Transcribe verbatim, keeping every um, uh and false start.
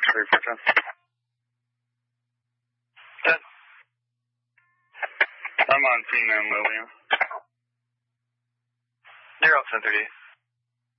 three four ten. ten. I'm on team M, William. You're up, ten thirty.